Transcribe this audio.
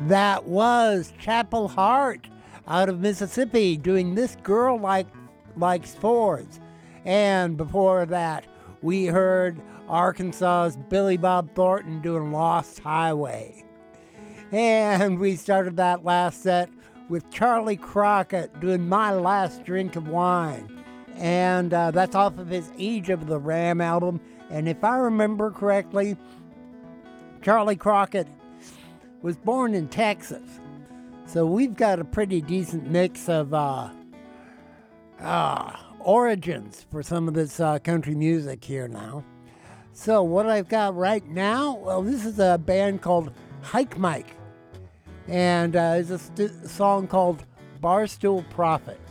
That was Chapel Hart out of Mississippi doing This Girl Likes Fords. And before that, we heard Arkansas's Billy Bob Thornton doing Lost Highway. And we started that last set with Charlie Crockett doing My Last Drink of Wine. And that's off of his Age of the Ram album. And if I remember correctly, Charlie Crockett was born in Texas. So we've got a pretty decent mix of origins for some of this country music here now. So what I've got right now, well, this is a band called Hike Mike. And it's a song called Barstool Prophet.